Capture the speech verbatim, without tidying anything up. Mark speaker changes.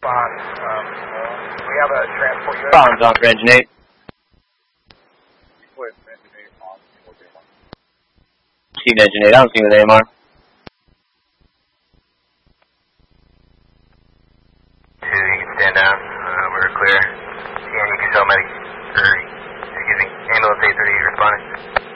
Speaker 1: respond. Um, we have a transport unit.
Speaker 2: Bonds on for engine eight. See engine eight, I don't see with A M R.
Speaker 3: Two, you can stand down. Uh, we're clear. And you can tell medic, or, excuse me, ambulance eight thirty responding.